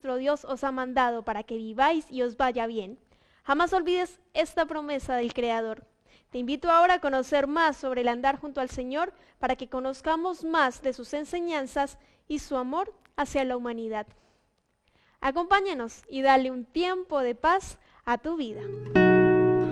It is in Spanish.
nuestro Dios os ha mandado para que viváis y os vaya bien. Jamás olvides esta promesa del Creador. Te invito ahora a conocer más sobre el andar junto al Señor para que conozcamos más de sus enseñanzas y su amor hacia la humanidad. Acompáñanos y dale un tiempo de paz a tu vida.